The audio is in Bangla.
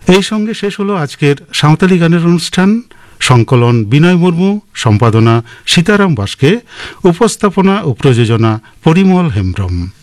এই সঙ্গে শেষ হলো আজকের সাঁওতালি গানের অনুষ্ঠান। সংকলন বিনয় মুর্মু, সম্পাদনা সীতারাম বাস্কে, উপস্থাপনা ও প্রযোজনা পরিমল হেমব্রম।